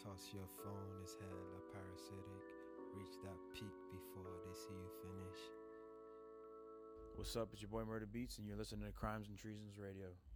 Cause your phone is hella parasitic. Reach that peak before they see you finish. What's up? It's your boy Murder Beats, and you're listening to Crimes and Treasons Radio.